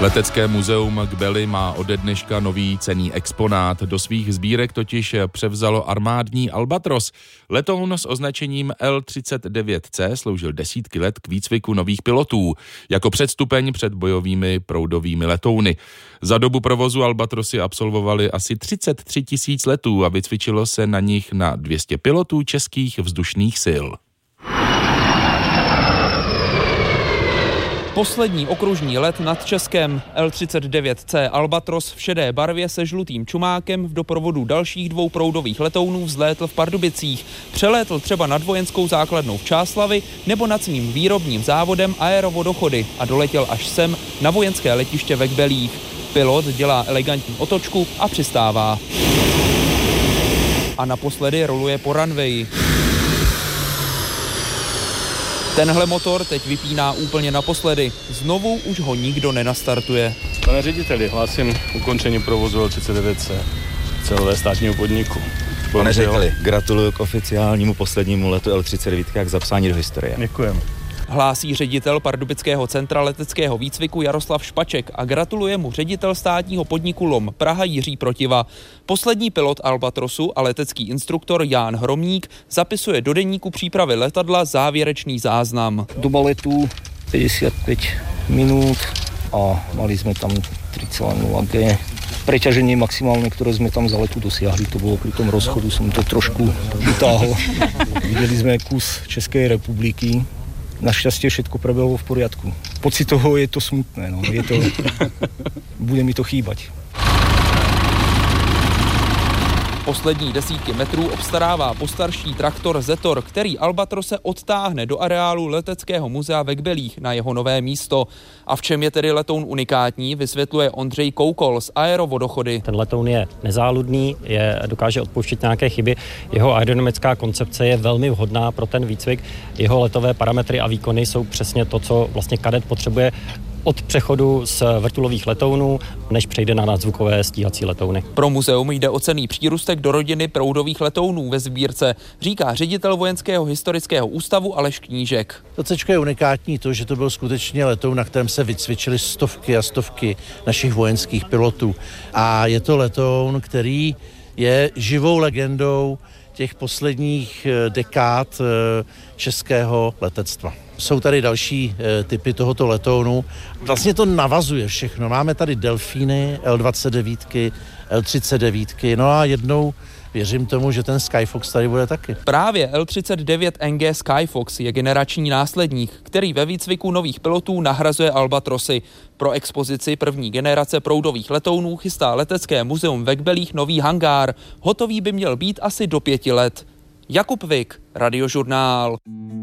Letecké muzeum Kbely má ode dneška nový cenný exponát. Do svých sbírek totiž převzalo armádní Albatros. Letoun s označením L-39C sloužil desítky let k výcviku nových pilotů, jako předstupeň před bojovými proudovými letouny. Za dobu provozu Albatrosy absolvovali asi 33 000 letů a vycvičilo se na nich na 200 pilotů českých vzdušných sil. Poslední okružní let nad Českem. L-39C Albatros v šedé barvě se žlutým čumákem v doprovodu dalších 2 proudových letounů vzlétl v Pardubicích. Přelétl třeba nad vojenskou základnou v Čáslavi nebo nad svým výrobním závodem Aerovodochody a doletěl až sem na vojenské letiště ve Kbelích. Pilot dělá elegantní otočku a přistává. A naposledy roluje po runwayi. Tenhle motor teď vypíná úplně naposledy. Znovu už ho nikdo nenastartuje. Pane řediteli, hlásím ukončení provozu L-39C celého státního podniku. Pane řediteli, gratuluju k oficiálnímu poslednímu letu L-39 k zapsání do historie. Děkujeme. Hlásí ředitel Pardubického centra leteckého výcviku Jaroslav Špaček a gratuluje mu ředitel státního podniku LOM Praha Jiří Protiva. Poslední pilot Albatrosu a letecký instruktor Ján Hromník zapisuje do deníku přípravy letadla závěrečný záznam. Doba letu 55 minút a mali sme tam 3,0 G. Preťaženie maximálne, ktoré sme tam za letu dosiahli, to bolo pri tom rozchodu, som to trošku vytáhol. Videli sme kus Českej republiky. Našťastie všetko prebehlo v poriadku. Pocitovo je to smutné, no. Bude mi to chýbať. Poslední desítky metrů obstarává postarší traktor Zetor, který Albatrose odtáhne do areálu Leteckého muzea ve Kbelích na jeho nové místo. A v čem je tedy letoun unikátní, vysvětluje Ondřej Koukol z Aerovodochody. Ten letoun je nezáludný, dokáže odpouštět nějaké chyby. Jeho aerodynamická koncepce je velmi vhodná pro ten výcvik. Jeho letové parametry a výkony jsou přesně to, co vlastně kadet potřebuje od přechodu z vrtulových letounů, než přejde na nadzvukové stíhací letouny. Pro muzeum jde o cenný přírůstek do rodiny proudových letounů ve sbírce, říká ředitel Vojenského historického ústavu Aleš Knížek. To C je unikátní to, že to byl skutečně letoun, na kterém se vycvičili stovky a stovky našich vojenských pilotů. A je to letoun, který je živou legendou těch posledních dekád českého letectva. Jsou tady další typy tohoto letounu. Vlastně to navazuje všechno. Máme tady delfíny, L-29, L-39, no a jednou věřím tomu, že ten Skyfox tady bude taky. Právě L-39 NG Skyfox je generační následník, který ve výcviku nových pilotů nahrazuje Albatrosy. Pro expozici první generace proudových letounů chystá Letecké muzeum ve Kbelích nový hangár. Hotový by měl být asi do 5 let. Jakub Vik, Radiožurnál.